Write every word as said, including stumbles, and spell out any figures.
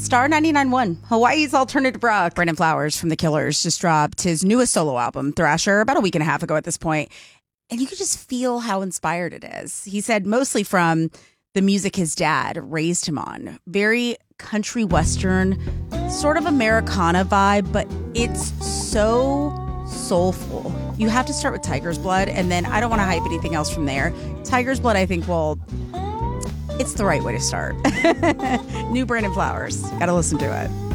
Star ninety-nine point one, Hawaii's alternative rock. Brandon Flowers from The Killers just dropped his newest solo album, Thrasher, about a week and a half ago at this point. And you could just feel how inspired it is. He said mostly from the music his dad raised him on. Very country western, sort of Americana vibe, but it's so soulful. You have to start with Tiger's Blood, and then I don't want to hype anything else from there. Tiger's Blood, I think, will... It's the right way to start. New Brandon Flowers. Got to listen to it.